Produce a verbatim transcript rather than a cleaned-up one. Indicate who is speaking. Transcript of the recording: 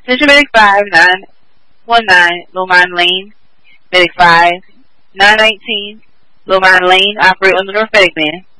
Speaker 1: Central Medic five nine one nine, Lomine Lane. Medic five nine nineteen, Lomine Lane, operate on the North Medic man.